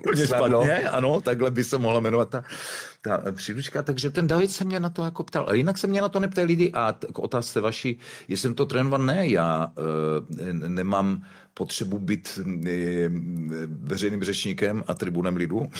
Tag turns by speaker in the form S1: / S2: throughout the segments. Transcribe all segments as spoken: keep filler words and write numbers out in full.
S1: úplně špatně, ano, takhle by se mohla jmenovat ta, ta příručka, takže ten David se mě na to jako ptal, ale jinak se mě na to neptají lidi a t- k otázce vaší, jestli jsem to trénoval, ne, já e, nemám potřebu být e, veřejným řečníkem a tribunem lidu,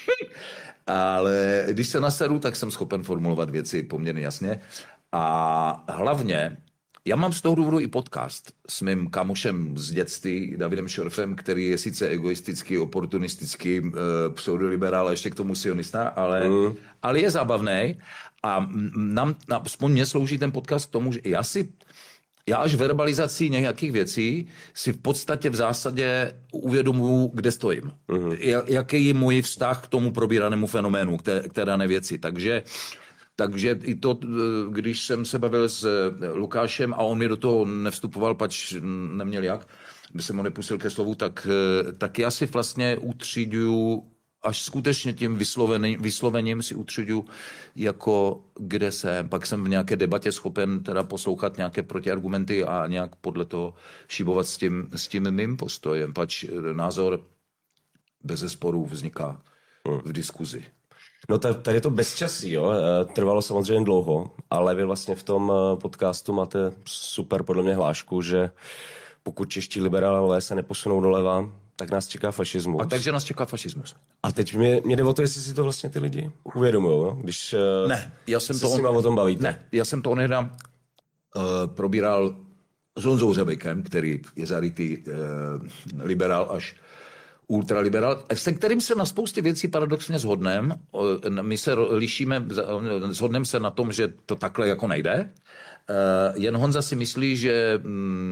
S1: ale když se naseru, tak jsem schopen formulovat věci poměrně jasně a hlavně já mám z toho důvodu i podcast s mým kamošem z dětství, Davidem Šorfem, který je sice egoistický, oportunistický, e, pseudoliberál a ještě k tomu sionista, ale, mm. ale je zábavný a nám, aspoň mě slouží ten podcast k tomu, že já si, já až verbalizací nějakých věcí si v podstatě v zásadě uvědomuji, kde stojím. Mm. Jaký je můj vztah k tomu probíranému fenoménu, k té, k té dané věci. Takže Takže i to, když jsem se bavil s Lukášem a on mi do toho nevstupoval, pač neměl jak, by jsem ho nepustil ke slovu, tak, tak já si vlastně utříduju, až skutečně tím vyslovením, vyslovením si utříduju, jako kde jsem. Pak jsem v nějaké debatě schopen teda poslouchat nějaké protiargumenty a nějak podle toho šibovat s tím, s tím mým postojem. Pač názor bezesporu vzniká v diskuzi.
S2: No tady je to bezčasí, jo. Trvalo samozřejmě dlouho, ale vy vlastně v tom podcastu máte super podle mě hlášku, že pokud čeští liberálové se neposunou doleva, tak nás čeká fašismus.
S1: A takže nás čeká fašismus.
S2: A teď mě, mě jde o to, jestli si to vlastně ty lidi uvědomujou, jo? Když
S1: ne, já jsem
S2: se
S1: to
S2: s nima o tom bavíte.
S1: Ne, já jsem to onehda uh, probíral s Honzou Řebejkem, který je zarytý uh, liberál až ultraliberál, se kterým se na spoustě věcí paradoxně shodneme. My se lišíme, shodneme se na tom, že to takhle jako nejde. Jen Honza si myslí, že,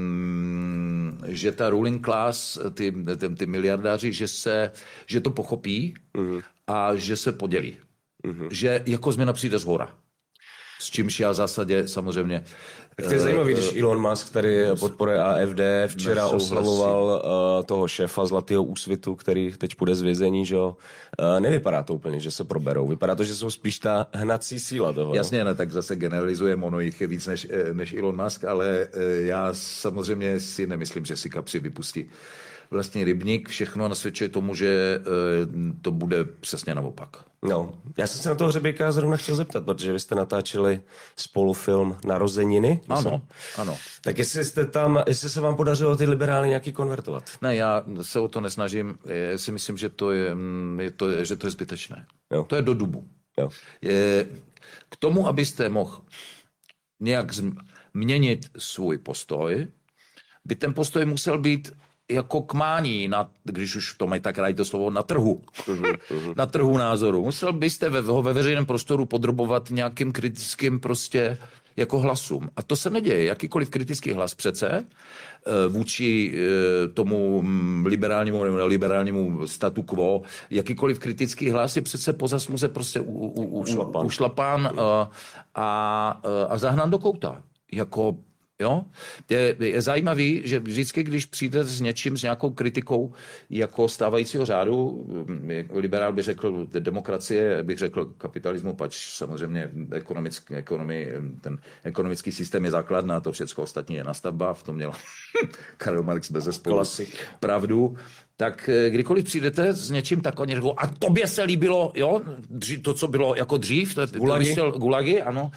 S1: že ta ruling class, ty, ty, ty miliardáři, že, se, že to pochopí mm. a že se podělí. Mm. Že jako změna přijde zhora. S čímž já v zásadě samozřejmě...
S2: Tak to je zajímavé, když Elon Musk tady podporuje A F D, včera oslavoval uh, toho šéfa Zlatého úsvitu, který teď půjde z vězení, že jo. Uh, nevypadá to úplně, že se proberou. Vypadá to, že jsou spíš ta hnací síla toho.
S1: Jasně, ne, tak zase generalizujeme, ono jich je víc než, než Elon Musk, ale uh, já samozřejmě si nemyslím, že si kapři vypustí vlastně rybník. Všechno nasvědčuje tomu, že uh, to bude přesně naopak.
S2: No, já jsem se na toho Řebejka zrovna chtěl zeptat, protože vy jste natáčeli spolu film Narozeniny.
S1: Ano, ano.
S2: Tak jestli jste tam, jestli se vám podařilo ty liberály nějaký konvertovat?
S1: Ne, já se o to nesnažím. Já si myslím, že to je, je, to, že to je zbytečné. Jo. To je do dubu. Jo. Je, k tomu, abyste mohl nějak změnit svůj postoj, by ten postoj musel být jako kmání, na, když už to mají tak rádi to slovo, na trhu. Na trhu názoru. Musel byste ve, ho ve veřejném prostoru podrobovat nějakým kritickým prostě jako hlasům. A to se neděje. Jakýkoliv kritický hlas přece vůči tomu liberálnímu nebo liberálnímu statu quo, jakýkoliv kritický hlas je přece po zasluze prostě u, u, u, ušlapán, ušlapán a, a, a zahnán do kouta. Jako Jo? Je, je zajímavý, že vždycky, když přijde s něčím, s nějakou kritikou jako stávajícího řádu, liberál by řekl demokracie, bych řekl kapitalismu, pač samozřejmě ekonomický, ekonomii, ten ekonomický systém je základná, to všechno ostatní je nastavba, v tom měl Karel Marx bezesporu pravdu. Tak kdykoliv přijdete s něčím, tak oni řekl, a tobě se líbilo, jo, to, co bylo jako dřív, to,
S2: gulagy.
S1: To gulagy, ano.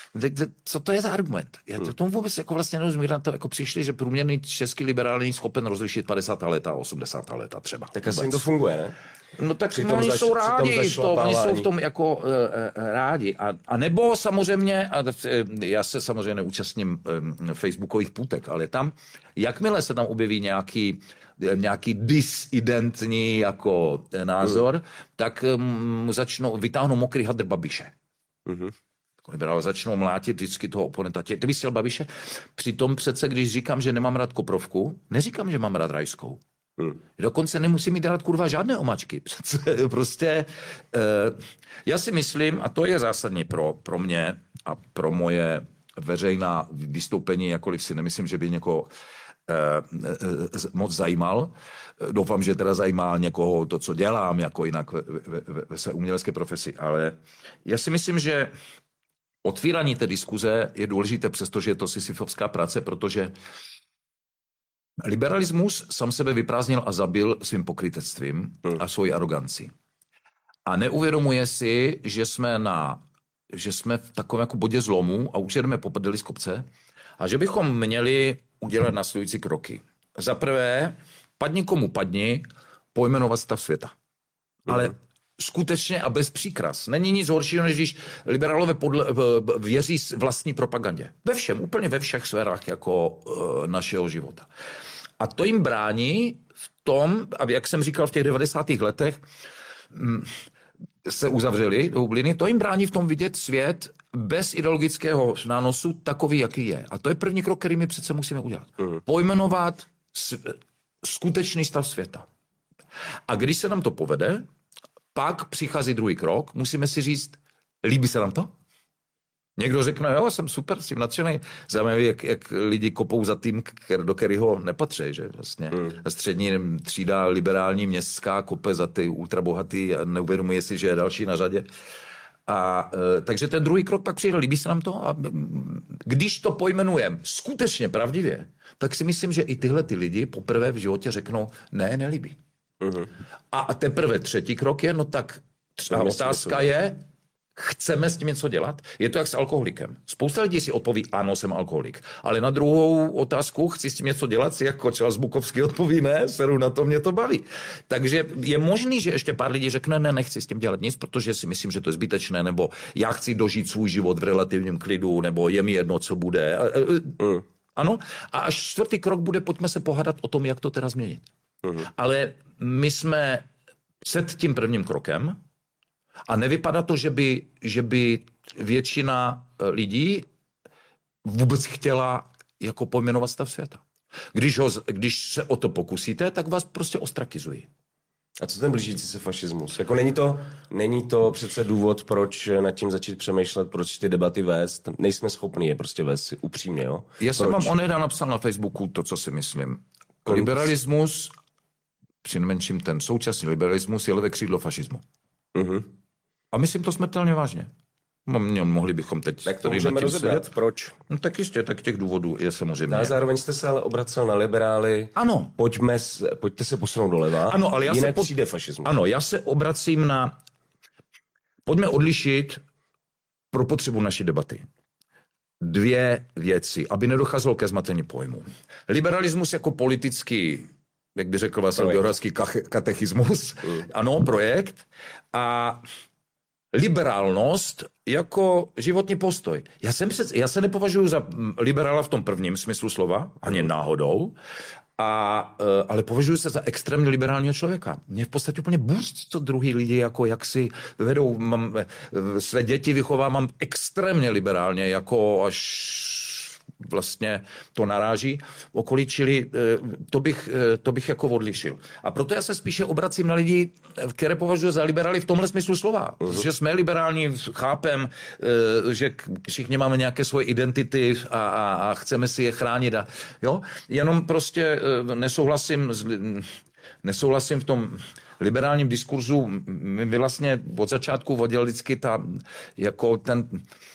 S1: Co to je za argument? Já to tomu vůbec jako vlastně nerozumím, to jako přišli, že průměrný český liberál není schopen rozlišit padesátá léta a osmdesátá léta třeba.
S2: Tak asi jim to funguje, ne?
S1: No tak oni jsou rádi, to, oni jsou v tom jako uh, rádi. A, a nebo samozřejmě, a já se samozřejmě neúčastním um, facebookových půtek, ale tam, jakmile se tam objeví nějaký nějaký disidentní jako názor, mm. tak um, začnou, vytáhnou mokrý hadr Babiše. Mm-hmm. Liberálové začnou mlátit vždycky toho oponenta. Ty bys chtěl Babiše? Přitom přece, když říkám, že nemám rád Koprovku, neříkám, že mám rád Rajskou. Hmm. Dokonce nemusím mít rád kurva žádné omačky. Přece prostě eh, já si myslím, a to je zásadní pro, pro mě a pro moje veřejná vystoupení, jakkoliv si nemyslím, že by někoho eh, eh, moc zajímal. Doufám, že teda zajímá někoho to, co dělám, jako jinak ve, ve, ve, ve své umělecké profesi. Ale já si myslím, že otvírání té diskuze je důležité, přestože je to sisyfovská práce, protože Liberalismus sám sebe vyprázdnil a zabil svým pokrytectvím a svojí arogancí. A neuvědomuje si, že jsme, na, že jsme v takovém jako bodě zlomu a už jedeme po prdeli z kopce a že bychom měli udělat následující kroky. Za prvé, padni komu padni, pojmenovat stav světa. Ale skutečně a bez příkras. Není nic horšího, než když liberálové podle, věří vlastní propagandě. Ve všem, úplně ve všech sférách jako uh, našeho života. A to jim brání v tom, aby, jak jsem říkal, v těch devadesátých letech um, se uzavřeli do bubliny, to jim brání v tom vidět svět bez ideologického nánosu takový, jaký je. A to je první krok, který my přece musíme udělat. Uh-huh. Pojmenovat s, skutečný stav světa. A když se nám to povede, pak přichází druhý krok, musíme si říct, líbí se nám to? Někdo řekne, jo, jsem super, jsem nadšený. Zajímavé, jak, jak lidi kopou za tým, do kterého nepatří, že vlastně hmm. střední třída liberální městská kope za ty ultrabohatý a neuvědomuje si, že je další na řadě. A e, takže ten druhý krok pak přijde, líbí se nám to? A když to pojmenujeme skutečně pravdivě, tak si myslím, že i tyhle ty lidi poprvé v životě řeknou, ne, nelíbí. Uh-huh. A teprve třetí krok je, no tak třeba otázka je, chceme s tím něco dělat? Je to jak s alkoholikem. Spousta lidí si odpoví, ano, jsem alkoholik. Ale na druhou otázku, chci s tím něco dělat, si jako třeba z Bukovský odpoví, ne, seru na to, mě to baví. Takže je možný, že ještě pár lidí řekne, ne, nechci s tím dělat nic, protože si myslím, že to je zbytečné, nebo já chci dožít svůj život v relativním klidu, nebo je mi jedno, co bude. Uh. Ano. A až čtvrtý krok bude, pojďme se pohádat o tom, jak to teda změnit. Uh-huh. Ale my jsme před tím prvním krokem a nevypadá to, že by, že by většina lidí vůbec chtěla jako pojmenovat stav světa. Když, ho, když se o to pokusíte, tak vás prostě ostrakizují.
S2: A co ten blížící se fašismus? Jako není to, není to přece důvod, proč nad tím začít přemýšlet, proč ty debaty vést? Nejsme schopni je prostě vést upřímně, jo?
S1: Já
S2: proč?
S1: jsem vám onehda napsal na Facebooku to, co si myslím. Liberalismus, přinejmenším ten současný liberalismus, je levé křídlo fašismu. Uh-huh. A myslím to smrtelně vážně. Mohli bychom teď...
S2: Tak to můžeme rozebrat. Proč?
S1: No tak jistě, tak těch důvodů je samozřejmě.
S2: A zároveň jste se ale obracel na liberály.
S1: Ano.
S2: Pojďme, pojďte se posunout doleva.
S1: Ano, ale já
S2: jinak
S1: se pod...
S2: přijde fašismus.
S1: Ano, já se obracím na... Pojďme odlišit pro potřebu naší debaty dvě věci, aby nedocházelo ke zmatení pojmu. Liberalismus jako politický, jak by řekl Václav Bělohradský, katechismus, mm. ano, projekt, a liberálnost jako životní postoj. Já, jsem před, já se nepovažuji za liberála v tom prvním smyslu slova, ani náhodou, a, ale považuji se za extrémně liberálního člověka. Mě v podstatě úplně bůst, co druhý lidi, jako jak si vedou, mám, své děti vychovávám extrémně liberálně, jako až vlastně to naráží v okolí, čili to bych, to bych jako odlišil. A proto já se spíše obracím na lidi, které považuji za liberály v tomhle smyslu slova. Uh-huh. Že jsme liberální, chápem, že všichni máme nějaké svoje identity a, a, a chceme si je chránit. A, jo? Jenom prostě nesouhlasím, nesouhlasím v tom liberálním diskurzu. My vlastně od začátku vodil vždycky ta, jako ten,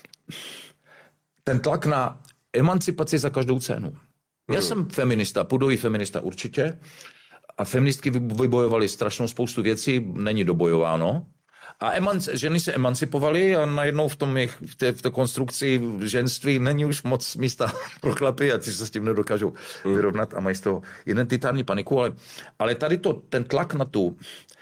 S1: ten tlak na emancipaci za každou cenu. Já hmm. jsem feminista, pudový feminista určitě. A feministky vybojovali strašnou spoustu věcí, není dobojováno. A emanci- ženy se emancipovaly a najednou v tom jich, v té, v té konstrukci ženství není už moc místa pro chlapy a ty se s tím nedokážou hmm. vyrovnat a mají z toho identitární paniku. Ale, ale tady to, ten tlak na tu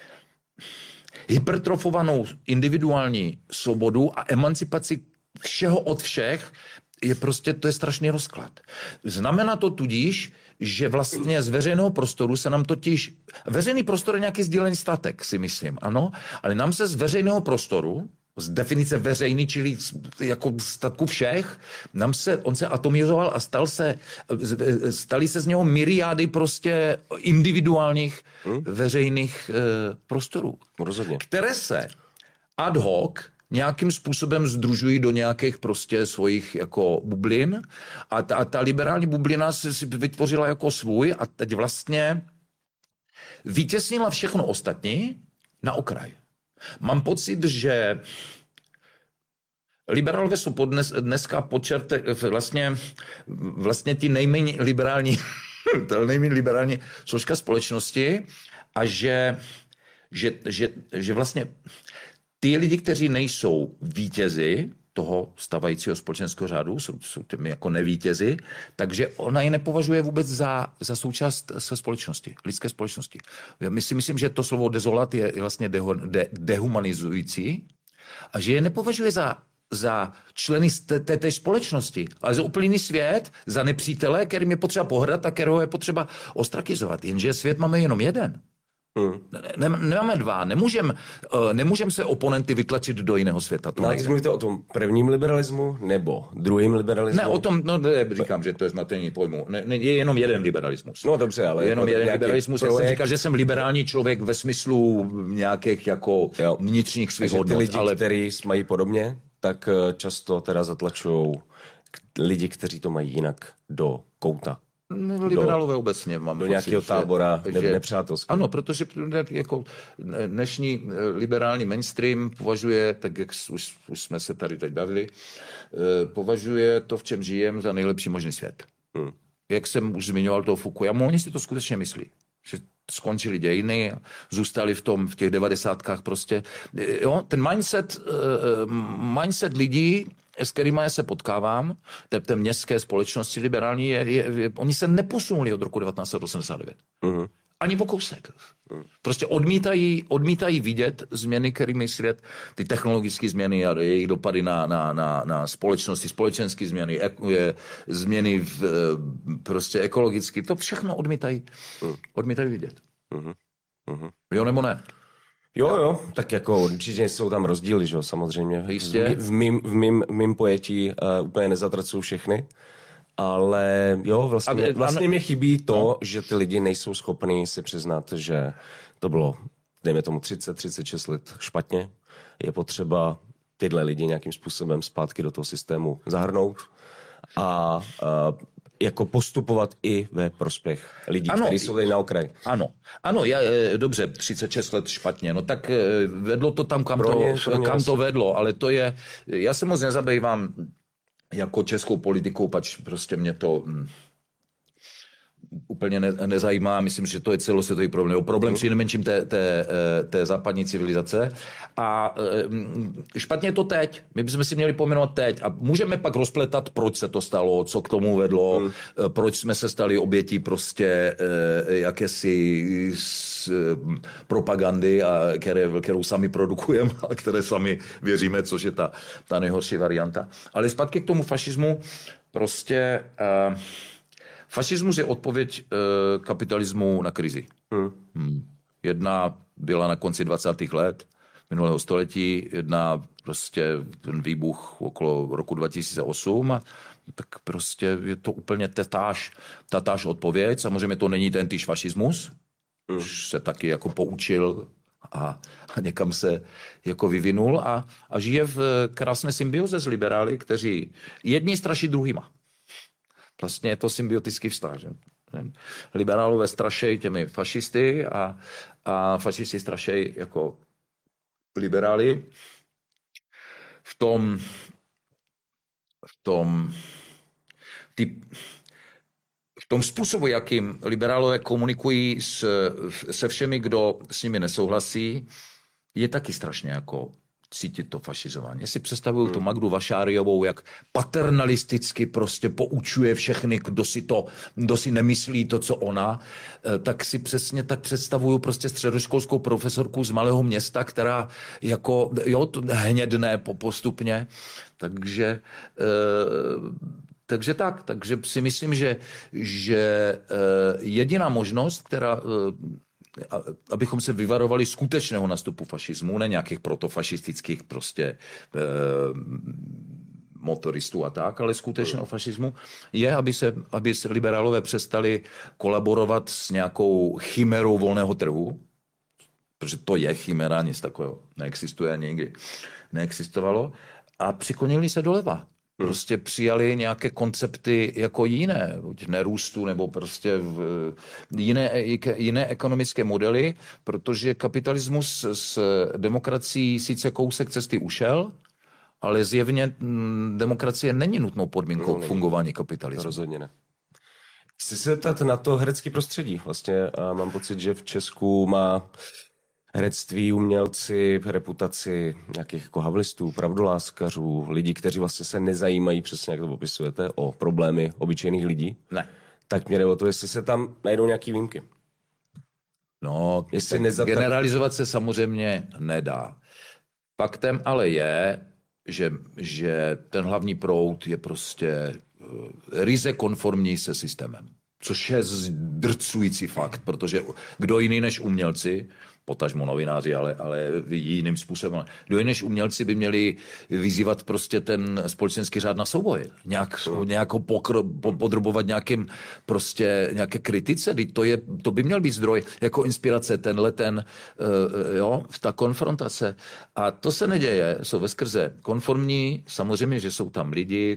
S1: hypertrofovanou individuální svobodu a emancipaci všeho od všech, je prostě, to je strašný rozklad. Znamená to tudíž, že vlastně z veřejného prostoru se nám totiž, veřejný prostor je nějaký sdílený statek, si myslím, ano, ale nám se z veřejného prostoru, z definice veřejný, čili jako statku všech, nám se, on se atomizoval a stal se, stali se z něho myriády prostě individuálních hmm? veřejných e, prostorů,
S2: Rozhodně.
S1: které se ad hoc nějakým způsobem združují do nějakých prostě svojich jako bublin a ta, a ta liberální bublina si, si vytvořila jako svůj a teď vlastně vytěsnila všechno ostatní na okraj. Mám pocit, že liberálové jsou podnes, dneska počerte, vlastně, vlastně ti nejméně liberální to nejméně liberální složka společnosti a že, že, že, že vlastně ty lidi, kteří nejsou vítězi toho stávajícího společenského řádu, jsou, jsou těmi jako nevítězi, takže ona je nepovažuje vůbec za, za součást své společnosti, lidské společnosti. My si myslím, že to slovo dezolat je vlastně deho, de, dehumanizující a že je nepovažuje za, za členy té, té, té společnosti, ale za úplně jiný svět, za nepřítele, kterým je potřeba pohrdat a kterého je potřeba ostrakizovat. Jenže svět máme jenom jeden. Hmm. Ne, nemáme dva, nemůžeme nemůžem se oponenty vytlačit do jiného světa.
S2: No, jak mluvíte o tom prvním liberalismu nebo druhým liberalismu?
S1: Ne, o tom, no ne, říkám, že to je zmatení pojmu. Ne, ne, je jenom jeden liberalismus.
S2: No dobře, ale...
S1: Je jenom jeden liberalismus. Já jsem říkal, že jsem liberální člověk ve smyslu nějakých jako jo. vnitřních svých hodnot.
S2: Ty lidi,
S1: ale...
S2: kteří mají podobně, tak často teda zatlačují lidi, kteří to mají jinak do kouta.
S1: Liberálové obecně mám
S2: do nějakého tábora
S1: že,
S2: nepřátelského.
S1: Ano, protože jako dnešní liberální mainstream považuje, tak jak už, už jsme se tady teď bavili, považuje to, v čem žijem, za nejlepší možný svět. Hmm. Jak jsem už zmiňoval toho Fukuyama, oni si to skutečně myslí. Že skončili dějiny, zůstali v tom, v těch devadesátkách prostě. Jo, ten mindset, mindset lidí, s kterými se potkávám, té, té městské společnosti liberální, je, je, je, oni se neposunuli od roku devatenáct set osmdesát devět. Uh-huh. Ani o kousek. Uh-huh. Prostě odmítají, odmítají vidět změny, kterými svět, ty technologické změny a jejich dopady na, na, na, na společnosti, společenské změny, ek, je, změny v, prostě ekologicky, to všechno odmítají, uh-huh. odmítají vidět. Uh-huh. Uh-huh. Jo nebo ne?
S2: Jo, jo, tak jako určitě jsou tam rozdíly, že jo, samozřejmě. Jistě. V mým, v mým, v mým pojetí uh, úplně nezatracují všechny, ale jo, vlastně, vlastně mě chybí to, no. že ty lidi nejsou schopní si přiznat, že to bylo, dejme tomu třicet třicet šest let špatně. Je potřeba tyhle lidi nějakým způsobem zpátky do toho systému zahrnout a uh, jako postupovat i ve prospěch lidí, ano, kteří jsou tady na okraji.
S1: Ano, ano, já, dobře, třicet šest let špatně, no tak vedlo to tam, kam, to,
S2: ně,
S1: kam to vedlo, ale to je, já se moc nezabývám jako českou politikou, pač prostě mě to hm, úplně ne, nezajímá, myslím, že to je celosvětový problém, o problém při nejmenším té, té, té západní civilizace a špatně je to teď, my bychom si měli pojmenovat teď a můžeme pak rozpletat, proč se to stalo, co k tomu vedlo, hmm. proč jsme se stali obětí prostě jakési propagandy, a které, kterou sami produkujeme a které sami věříme, což je ta, ta nejhorší varianta. Ale zpátky k tomu fašismu, prostě uh, fašismus je odpověď uh, kapitalismu na krizi. Hmm. Hmm. Jedna byla na konci dvacátých let minulého století, jedna prostě ten výbuch okolo roku dva tisíce osm, a tak prostě je to úplně tatáž, tatáž odpověď. Samozřejmě to není ten týž fašismus, hmm. už se taky jako poučil a, a někam se jako vyvinul a, a žije v krásné symbioze s liberály, kteří jedni straší druhýma. Vlastně je to symbiotický vztah. Že? Liberálové strašejí těmi fašisty a, a fašisti strašejí jako liberály. V tom, v tom, ty, v tom způsobu, jakým liberálové komunikují s, se všemi, kdo s nimi nesouhlasí, je taky strašně jako cítit to fašizování. Jestli představuju hmm. tu Magdu Vašáriovou, jak paternalisticky prostě poučuje všechny, kdo si to, kdo si nemyslí to, co ona, tak si přesně tak představuju prostě středoškolskou profesorku z malého města, která jako, jo, hnědné postupně. Takže, takže tak, takže si myslím, že, že jediná možnost, která abychom se vyvarovali skutečného nastupu fašismu, ne nějakých protofašistických prostě e, motoristů a tak, ale skutečného fašismu, je, aby se, aby se liberálové přestali kolaborovat s nějakou chimerou volného trhu, protože to je chimera, nic takového neexistuje, nikdy neexistovalo, a přiklonili se doleva. Prostě přijali nějaké koncepty jako jiné, buď nerůstu, nebo prostě v jiné, jiné ekonomické modely, protože kapitalismus s demokracií sice kousek cesty ušel, ale zjevně demokracie není nutnou podmínkou no, fungování kapitalismu.
S2: Rozhodně ne. Chci se zeptat na to herecké prostředí. Vlastně a mám pocit, že v Česku má herectví, umělci, reputaci nějakých jako havlistů, pravdoláskařů, lidí, kteří vlastně se nezajímají, přesně jak to popisujete, o problémy obyčejných lidí.
S1: Ne.
S2: Tak mě jde o to, jestli se tam najdou nějaký výjimky.
S1: No,
S2: Jestli
S1: nezat... generalizovat se samozřejmě nedá. Faktem ale je, že, že ten hlavní proud je prostě uh, ryze konformní se systémem. Což je zdrcující fakt, protože kdo jiný než umělci, potažmo novináři, ale, ale jiným způsobem, kdo jiný než umělci by měli vyzývat prostě ten společenský řád na souboj. Nějak, nějakou pokro, podrobovat nějakým prostě nějaké kritice. To, je, to by měl být zdroj jako inspirace, tenhle ten, uh, jo, ta konfrontace. A to se neděje, jsou veskrze konformní, samozřejmě, že jsou tam lidi,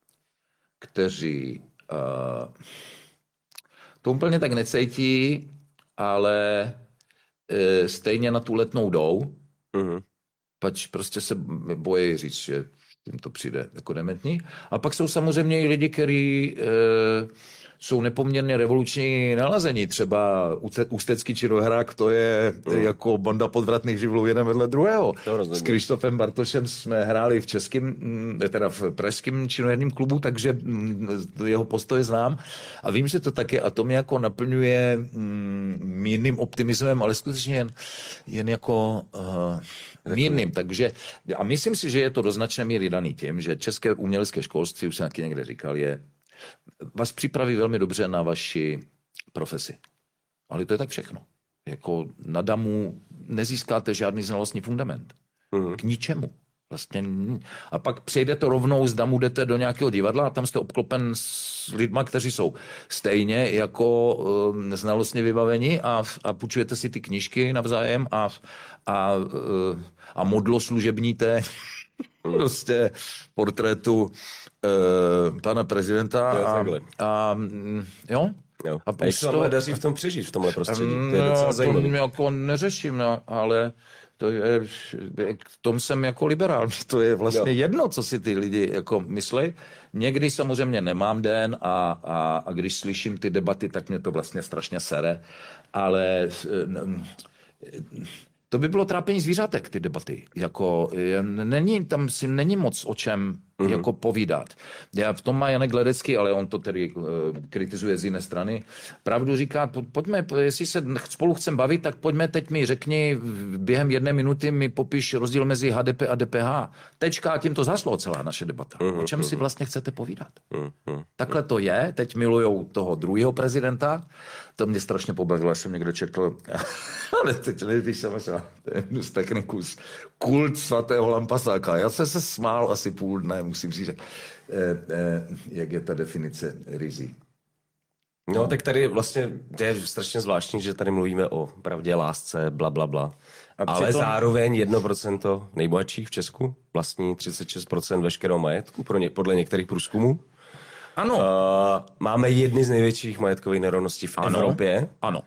S1: kteří uh, to úplně tak necítí, ale e, stejně na tu letnou jdou, uh-huh. pač prostě se bojí říct, že jim to přijde jako dementní. A pak jsou samozřejmě i lidi, kteří e, jsou nepoměrně revoluční nalazení. Třeba Ústecký činohrák, to je uh-huh. jako banda podvratných živlů jeden vedle druhého. S Krištofem Bartošem jsme hráli v českém, teda v pražském činoherním klubu, takže jeho postoje znám. A vím, že to taky a to mě jako naplňuje mm, mírným optimismem, ale skutečně jen, jen jako uh, mírným. Takže, a myslím si, že je to do značné míry daný tím, že české umělecké školství, už jsem taky někde říkal, je vás připraví velmi dobře na vaši profesi. Ale to je tak všechno. Jako na damu nezískáte žádný znalostní fundament. Mm. K ničemu. Vlastně. A pak přejdete rovnou z damu, jdete do nějakého divadla a tam jste obklopen s lidma, kteří jsou stejně jako um, znalostně vybaveni a, a půjčujete si ty knížky navzájem a, a, a modlo služebníte prostě portrétu Uh, pana prezidenta
S2: jo,
S1: a, a jo.
S2: jo. A, a jak se vám daří v tom přežít, v tomhle prostředí? To je docela
S1: no,
S2: zajímavé.
S1: To jako neřeším, no, ale to je, v tom jsem jako liberální. To je vlastně jo. jedno, co si ty lidi jako myslí. Někdy samozřejmě nemám den a, a, a když slyším ty debaty, tak mě to vlastně strašně sere, ale to by bylo trápení zvířatek, ty debaty. Jako, není, tam si není moc o čem mm-hmm. jako povídat. Já v tom má Janek Ledecký, ale on to tedy uh, kritizuje z jiné strany. Pravdu říká, po, pojďme, jestli se spolu chcem bavit, tak pojďme teď mi řekni, během jedné minuty mi popiš rozdíl mezi H D P a D P H. Tečka, tím to zaslo celá naše debata. Mm-hmm. O čem si vlastně chcete povídat? Mm-hmm. Takhle to je, teď milujou toho druhého prezidenta, to mě strašně pobavilo, jsem někde četl, ale teď nevíš samozřejmě, z technikus, kult svatého Lampasáka. Já jsem se smál asi půl dne, musím říct, eh, eh, jak je ta definice rizí.
S2: No, tak tady vlastně je strašně zvláštní, že tady mluvíme o pravdě, lásce, bla, bla, bla. Ale přitom... zároveň jedno procento nejbohatších v Česku vlastní třicet šest procent veškerého majetku, pro ně, podle některých průzkumů.
S1: Ano.
S2: Uh, máme jedny z největších majetkových nerovností v ano. Evropě.
S1: Ano.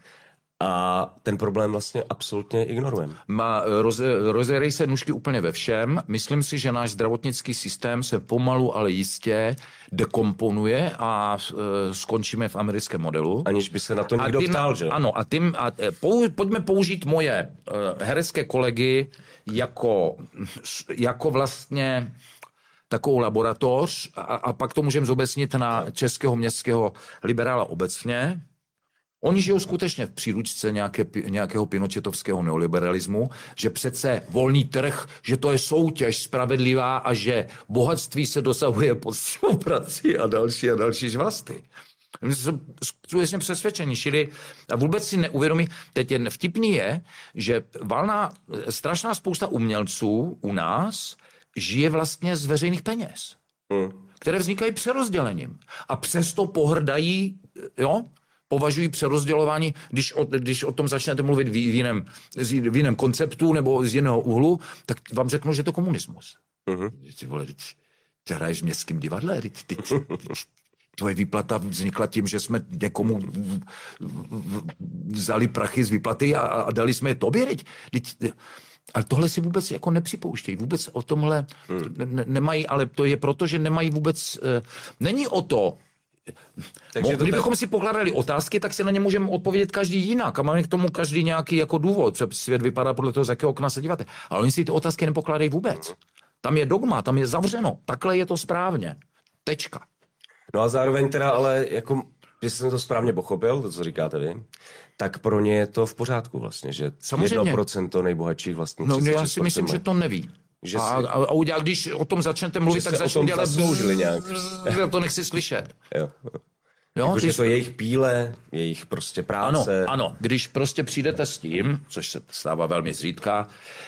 S2: A ten problém vlastně absolutně ignorujeme.
S1: Má roze, rozerej se nůžky úplně ve všem. Myslím si, že náš zdravotnický systém se pomalu, ale jistě dekomponuje a e, skončíme v americkém modelu.
S2: Aniž by se na to někdo
S1: tím,
S2: ptal, že?
S1: Ano, a tím, a, pou, pojďme použít moje e, herecké kolegy jako, jako vlastně takovou laboratoř a, a pak to můžeme zobecnit na českého městského liberála obecně. Oni žijou skutečně v příručce nějaké, nějakého pinochetovského neoliberalismu, že přece volný trh, že to je soutěž spravedlivá a že bohatství se dosahuje pod spoluprací a další a další žvasty. Jsou skutečně přesvědčení, čili a vůbec si neuvědomí, teď jen vtipný je, že valná, strašná spousta umělců u nás žije vlastně z veřejných peněz, hmm. které vznikají přerozdělením a přesto pohrdají, jo, považují přerozdělování, když o, když o tom začnete mluvit v jiném, v jiném konceptu nebo z jiného úhlu, tak vám řeknu, že to komunismus. Uh-huh. Ty vole, ty hraješ v městském divadle, ty, ty, ty, tvoje výplata vznikla tím, že jsme někomu vzali prachy z výplaty a, a dali jsme je tobě, teď, teď, ale tohle si vůbec jako nepřipouštějí, vůbec o tomhle hmm. ne, nemají, ale to je proto, že nemají vůbec, není o to, Takže to kdybychom tak... si pokládali otázky, tak si na ně můžeme odpovědět každý jinak. A máme k tomu každý nějaký jako důvod. Třeba svět vypadá podle toho, z jakého okna se díváte. Ale oni si ty otázky nepokládají vůbec. Tam je dogma, tam je zavřeno. Takhle je to správně. Tečka.
S2: No a zároveň teda, ale jako, jestli jsem to správně pochopil, to, co říkáte vy, tak pro ně je to v pořádku vlastně, že
S1: samozřejmě
S2: jedno procento nejbohatších vlastníků.
S1: No já si myslím, že to neví. Že a, si... a, a udělá, když o tom začnete mluvit, tak začne dělat...
S2: zasloužili nějak.
S1: Já to nechci slyšet.
S2: Jo.
S1: Jo,
S2: jako,
S1: když...
S2: že to je jejich píle, jejich prostě práce.
S1: Ano, ano, když prostě přijdete s tím, což se stává velmi zřídka,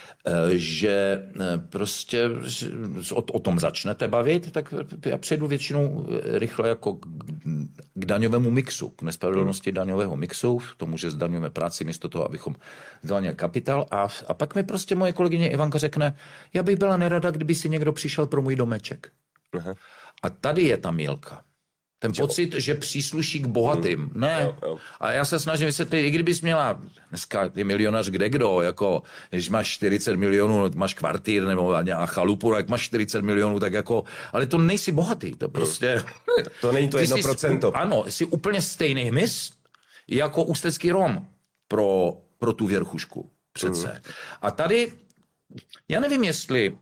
S1: že prostě o, o tom začnete bavit, tak já přejdu většinou rychle jako k, k daňovému mixu, k nespravedlnosti hmm. daňového mixu, k tomu, že zdaňujeme práci místo toho, abychom zdanili kapitál. A, a pak mi prostě moje kolegyně Ivanka řekne, já bych byla nerada, kdyby si někdo přišel pro můj domeček. Aha. A tady je ta mýlka. Ten jo. pocit, že přísluší k bohatým. Hmm. Ne. Jo, jo. A já se snažím vysvětlit, i kdybys měla, dneska je milionář kdekdo, jako, když máš čtyřicet milionů, máš kvartír nebo a chalupu, jak máš čtyřicet milionů, tak jako, ale to nejsi bohatý, to prostě...
S2: To není to jedno procento.
S1: Ano, jsi úplně stejný hmyz jako ústecký Rom pro, pro tu věrchušku přece. Hmm. A tady, já nevím, jestli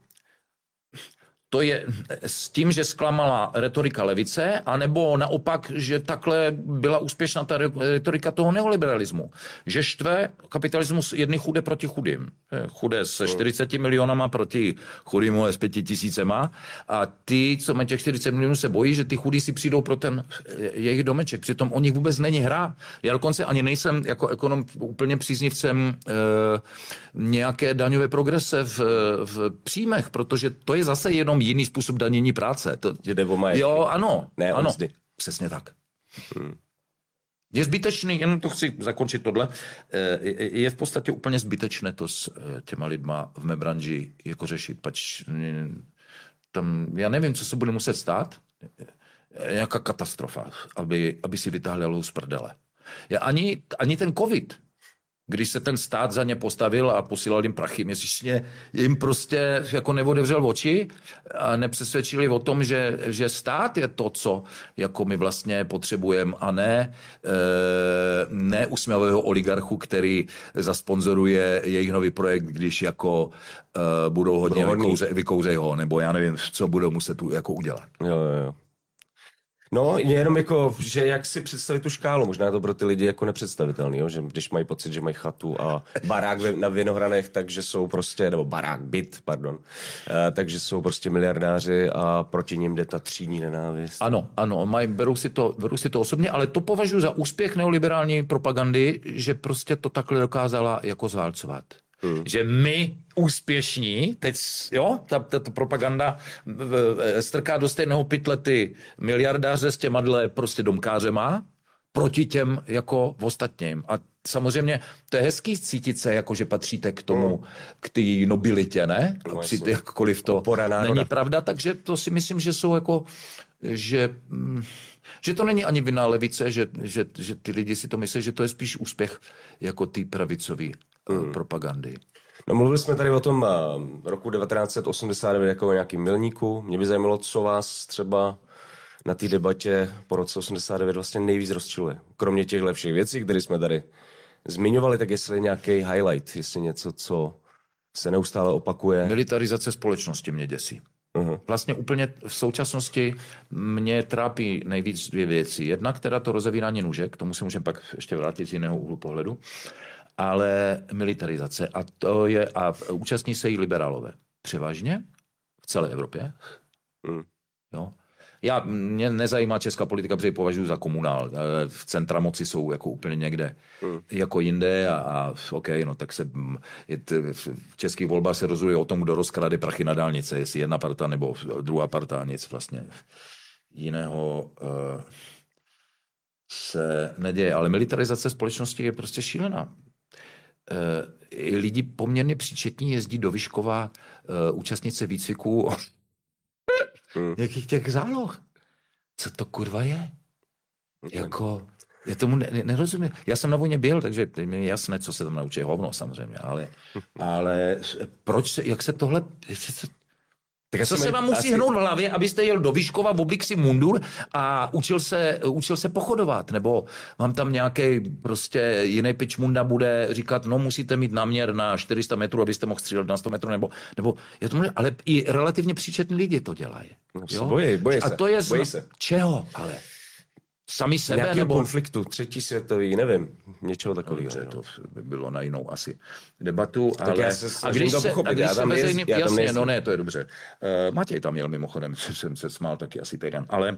S1: to je s tím, že zklamala retorika levice, anebo naopak, že takhle byla úspěšná ta retorika toho neoliberalismu. Že štve kapitalismus jedny chudé proti chudým. Chudé se čtyřiceti milionama proti chudým s pěti tisícema a ty, co mají těch čtyřicet milionů, se bojí, že ty chudí si přijdou pro ten jejich domeček. Přitom o nich vůbec není hra. Já dokonce ani nejsem jako ekonom úplně příznivcem e, nějaké daňové progrese v, v příjmech, protože to je zase jenom jiný způsob danění práce. To,
S2: jde o majetky.
S1: Jo, ano,
S2: ne,
S1: ano,
S2: mzdy.
S1: Přesně tak. Hmm. Je zbytečný, jenom to chci zakončit tohle, je v podstatě úplně zbytečné to s těma lidma v mé branži jako řešit, pač tam, já nevím, co se bude muset stát, nějaká katastrofa, aby, aby si vytáhli hlavu z prdele. Já ani, ani ten covid, když se ten stát za ně postavil a posílal jim prachy měsíčně, jim prostě jako neodevřel oči a nepřesvědčili o tom, že, že stát je to, co jako my vlastně potřebujeme a ne, e, ne usměvavého oligarchu, který zasponzoruje jejich nový projekt, když jako e, budou hodně vykouře, vykouřej ho, nebo já nevím, co budou muset tu, jako udělat.
S2: Jo, jo, jo. No, jenom jako, že jak si představit tu škálu, možná to pro ty lidi jako nepředstavitelný, jo? Že když mají pocit, že mají chatu a barák na Vinohranech, takže jsou prostě, nebo barák, byt, pardon, eh, takže jsou prostě miliardáři a proti nim jde ta třídní nenávist.
S1: Ano, ano, mají, berou, si to, berou si to osobně, ale to považuji za úspěch neoliberální propagandy, že prostě to takhle dokázala jako zválcovat. Hmm. Že my úspěšní, teď, jo, ta, ta, ta propaganda strká do stejného pytle ty miliardáře s těma dle prostě domkářema proti těm jako ostatním. A samozřejmě to je hezký cítit se, jako že patříte k tomu, hmm. k té nobilitě, ne? No, Přijde, jakkoliv to není pravda, takže to si myslím, že jsou jako, že... Že to není ani vina levice, že, že, že ty lidi si to myslí, že to je spíš úspěch jako ty pravicové hmm. propagandy.
S2: No, mluvili jsme tady o tom uh, roku devatenáct set osmdesát devět jako o nějakým milníku. Mě by zajímalo, co vás třeba na té debatě po roce osmdesát devět vlastně nejvíc rozčiluje. Kromě těchto všech věcí, které jsme tady zmiňovali, tak jestli nějaký highlight, jestli něco, co se neustále opakuje.
S1: Militarizace společnosti mě děsí. Uh-huh. Vlastně úplně v současnosti mě trápí nejvíc dvě věci. Jedna, která to rozevírání nůžek, k tomu se můžeme pak ještě vrátit z jiného úhlu pohledu, ale militarizace. A to je, a účastní se jí liberálové. Převážně v celé Evropě. Uh-huh. Jo. Já, mě nezajímá česká politika, protože ji považuji za komunál. V centra moci jsou jako úplně někde hmm. jako jinde a, a OK, no tak se je t, v českých volbách se rozhoduje o tom, kdo rozkrade prachy na dálnice, jestli jedna parta nebo druhá parta, nic vlastně jiného uh, se neděje. Ale militarizace společnosti je prostě šílená. Uh, lidi poměrně příčetní jezdí do Vyškova uh, účastnice výcviku Hmm. Jakých těch záloh? Co to kurva je? Jako, já tomu ne, nerozumím. Já jsem na vojně byl, takže mi je jasné, co se tam naučí. Hovno samozřejmě, ale, ale proč se, jak se tohle, se, Tak co se vám musí asi... hnout v hlavě, abyste jel do Vyškova, oblik si mundur a učil se, učil se pochodovat? Nebo vám tam nějaký prostě jiný pičmunda bude říkat, no musíte mít náměr na čtyři sta metrů, abyste mohl střílet na sto metrů, nebo, nebo je to, ale i relativně příčetní lidi to dělají.
S2: No, bojí, bojí se.
S1: A to je
S2: bojí
S1: z...
S2: se.
S1: Čeho ale? Sami sebe
S2: nějakého
S1: nebo...
S2: konfliktu, třetí světový, nevím, něčeho takového.
S1: Dobře, to by bylo na jinou asi debatu,
S2: tak
S1: ale...
S2: Já se
S1: a když se,
S2: pochopit,
S1: a když
S2: já
S1: se
S2: tam
S1: veřejný...
S2: já tam
S1: Jasně,
S2: nejsem.
S1: no ne, to je dobře. Uh, Matěj tam měl mimochodem, jsem se smál taky asi týden, ale,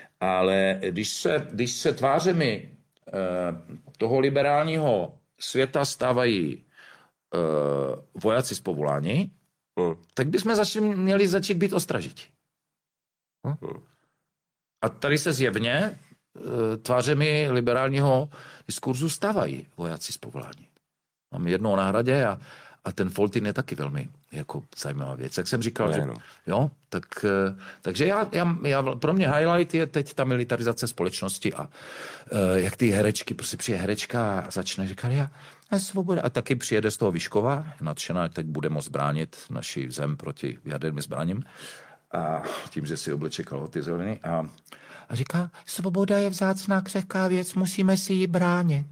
S1: ale když se, když se tvářemi uh, toho liberálního světa stávají uh, vojáci z povolání, hmm. tak bychom začali, měli začít být ostražití. Hm? Hmm. A tady se zjevně tvářemi liberálního diskurzu stávají vojáci z povolání. Mám jednoho na Hradě a, a ten Foltin je taky velmi jako zajímavá věc. Jak jsem říkal,
S2: no,
S1: že,
S2: no.
S1: jo, tak, takže já, já, já, pro mě highlight je teď ta militarizace společnosti a uh, jak ty herečky, prostě přijde herečka a začne říkat, já, já svoboda. A taky přijede z toho Vyškova, nadšená, teď bude moct bránit naši zem proti jaderným zbraním a tím, že si obleče kalhoty zelený a A říká, svoboda je vzácná křehká věc, musíme si ji bránit.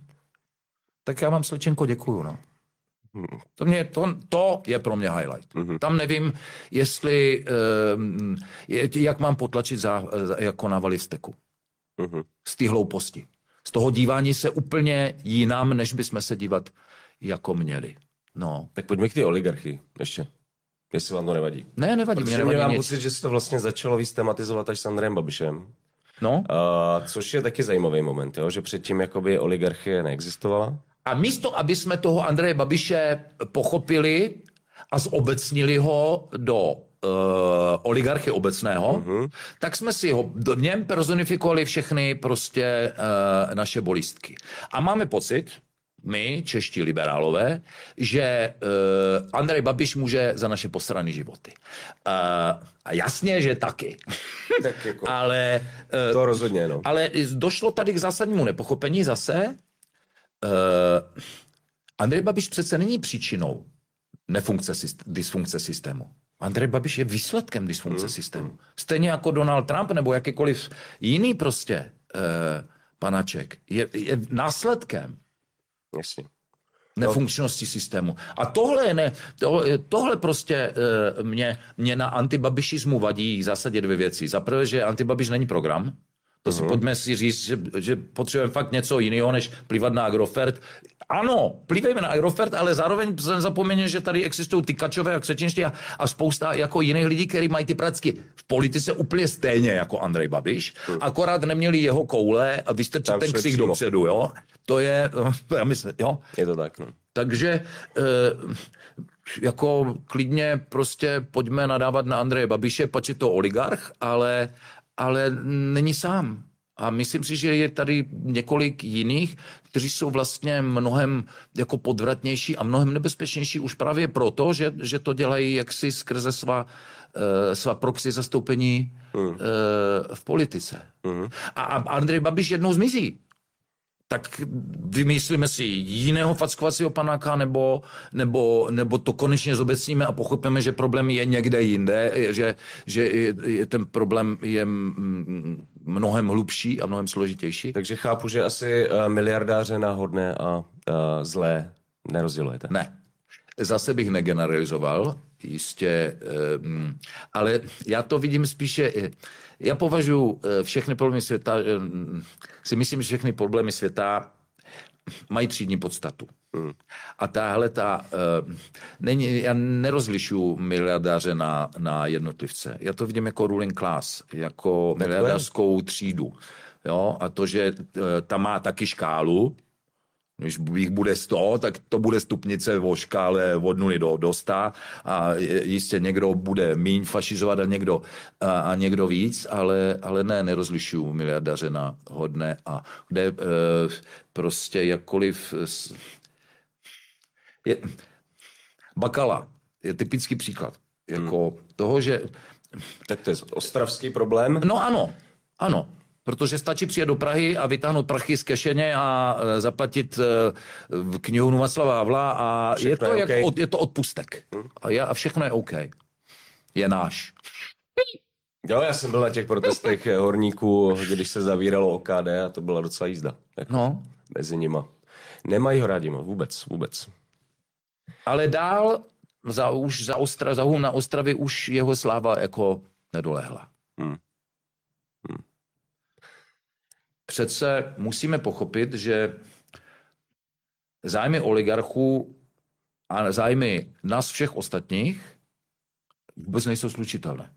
S1: Tak já vám, slečenko, děkuju, no. Hmm. To, mě, to, to je pro mě highlight. Hmm. Tam nevím, jestli, um, je, jak mám potlačit za, jako návaly vzteku. Hmm. Z té hlouposti. Z toho dívání se úplně jinam, než bychom se dívat jako měli. No.
S2: Tak pojďme k té oligarchii ještě. Jestli vám to nevadí.
S1: Ne, nevadí.
S2: Protože mě mám pocit, že se to vlastně začalo víc tematizovat až s Andrejem Babišem.
S1: No.
S2: Uh, což je taky zajímavý moment, jo? Že předtím jakoby oligarchie neexistovala.
S1: A místo, aby jsme toho Andreje Babiše pochopili a zobecnili ho do uh, oligarchy obecného, uh-huh. tak jsme si ho do něm personifikovali všechny prostě uh, naše bolistky. A máme pocit, my, čeští liberálové, že uh, Andrej Babiš může za naše posrané životy. Uh, a jasně, že taky.
S2: Tak jako,
S1: ale, uh,
S2: to rozhodně, no.
S1: Ale došlo tady k zásadnímu nepochopení zase. Uh, Andrej Babiš přece není příčinou nefunkce, dysfunkce systému. Andrej Babiš je výsledkem dysfunkce hmm. systému. Stejně jako Donald Trump nebo jakýkoliv jiný prostě uh, panaček. Je, je následkem
S2: Jasně.
S1: nefunkčnosti systému. A tohle, ne, to, tohle prostě uh, mě, mě na antibabišismu vadí v zásadě dvě věci. Za prvé, že antibabiš není program. To si uh-huh. pojďme si říct, že, že potřebujeme fakt něco jiného, než plivat na Agrofert. Ano, plivejme na Agrofert, ale zároveň zapomeňme, že tady existují tykačové a křečenští a, a spousta jako jiných lidí, kteří mají ty pracky v politice úplně stejně jako Andrej Babiš, uh-huh. akorát neměli jeho koule a vystrčit ten ksich dopředu, jo. To je, já myslím, jo.
S2: Je to tak, no.
S1: Takže e, jako klidně prostě pojďme nadávat na Andreje Babiše, pač je to oligarch, ale ale není sám. A myslím si, že je tady několik jiných, kteří jsou vlastně mnohem jako podvratnější a mnohem nebezpečnější už právě proto, že, že to dělají jaksi skrze svá, uh, svá proxy zastoupení uh, v politice. Uh. A, a Andrej Babiš jednou zmizí. Tak vymyslíme si jiného fackovacího panáka, nebo, nebo, nebo to konečně zobecníme a pochopíme, že problém je někde jinde, že, že je, ten problém je mnohem hlubší a mnohem složitější.
S2: Takže chápu, že asi miliardáře na hodné a, a zlé nerozdělujete.
S1: Ne. Zase bych negeneralizoval, jistě, ale já to vidím spíše... Já považuji všechny problémy světa, si myslím, že všechny problémy světa mají třídní podstatu. Hmm. A tahle ta, není, já nerozlišuju miliardáře na, na jednotlivce. Já to vidím jako ruling class, jako miliardářskou třídu. Jo? A to, že ta má taky škálu, když jich bude sto, tak to bude stupnice o škále od nuly do, do sta a jistě někdo bude míň fašizovat a někdo, a, a někdo víc, ale, ale ne, nerozlišuju miliardaře na hodné a kde e, prostě jakkoliv je, Bakala je typický příklad jako hmm. toho, že...
S2: Tak to je ostravský problém?
S1: No ano, ano. Protože stačí přijet do Prahy a vytáhnout prachy z kešeně a e, zaplatit e, knihovnu Václava Havla a je to,
S2: je,
S1: jak
S2: okay.
S1: od, je to odpustek. A, já, a všechno je OK. je náš.
S2: Jo, já jsem byl na těch protestech horníků, když se zavíralo O K D a to byla docela jízda. Jako
S1: No.
S2: Mezi nima. Nemají ho rádi, vůbec, vůbec.
S1: Ale dál za, už za, Ostra, za hum na Ostravě už jeho sláva jako nedolehla.
S2: Hmm. Hmm.
S1: Přece musíme pochopit, že zájmy oligarchů a zájmy nás všech ostatních vůbec nejsou slučitelné.